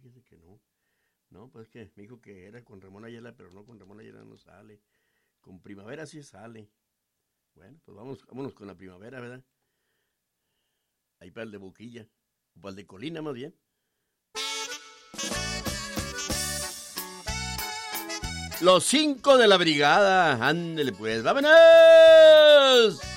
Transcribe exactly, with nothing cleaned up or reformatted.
fíjese que no. No, pues que me dijo que era con Ramón Ayala, pero no, con Ramón Ayala no sale. Con Primavera sí sale. Bueno, pues vamos, vámonos con la Primavera, ¿verdad? Ahí para el de Boquilla, o para el de Colina más bien. Los cinco de la brigada, ándele pues, ¡vámonos!